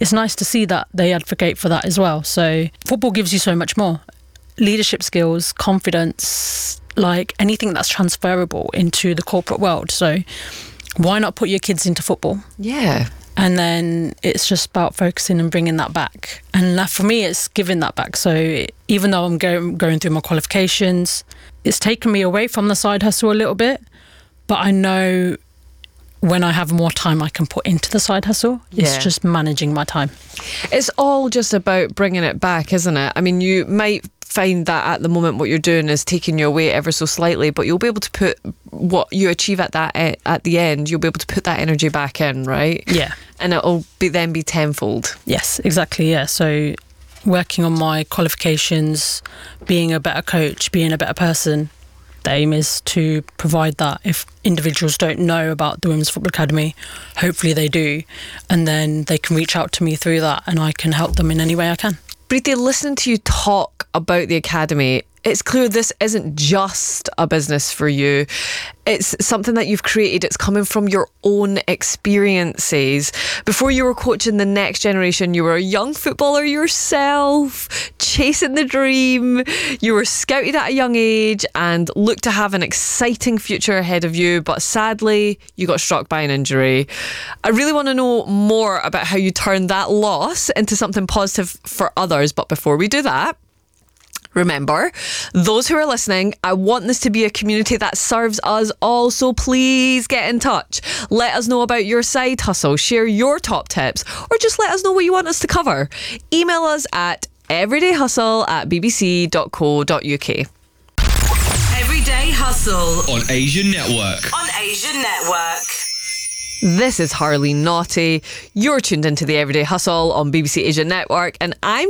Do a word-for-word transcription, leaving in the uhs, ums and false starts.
it's nice to see that they advocate for that as well. So football gives you so much more. Leadership skills, confidence, like anything that's transferable into the corporate world. So why not put your kids into football? Yeah. And then it's just about focusing and bringing that back. And that, for me, it's giving that back. So even though I'm going, going through my qualifications, it's taken me away from the side hustle a little bit. But I know when I have more time I can put into the side hustle. Yeah. It's just managing my time. It's all just about bringing it back, isn't it? I mean, you might find that at the moment what you're doing is taking you away ever so slightly, but you'll be able to put what you achieve at that e- at the end, you'll be able to put that energy back in, right? Yeah. And it'll be then be tenfold. Yes, exactly, yeah. So working on my qualifications, being a better coach, being a better person, the aim is to provide that. If individuals don't know about the Women's Football Academy, hopefully they do, and then they can reach out to me through that and I can help them in any way I can. Preeti, listening to you talk about the Academy, it's clear this isn't just a business for you. It's something that you've created. It's coming from your own experiences. Before you were coaching the next generation, you were a young footballer yourself, chasing the dream. You were scouted at a young age and looked to have an exciting future ahead of you, but sadly, you got struck by an injury. I really want to know more about how you turned that loss into something positive for others, but before we do that, remember, those who are listening, I want this to be a community that serves us all, so please get in touch. Let us know about your side hustle, share your top tips, or just let us know what you want us to cover. Email us at everydayhustle at bbc.co.uk. Everyday Hustle on Asian Network. On Asian Network. This is Harley Naughty. You're tuned into the Everyday Hustle on B B C Asia Network, and I'm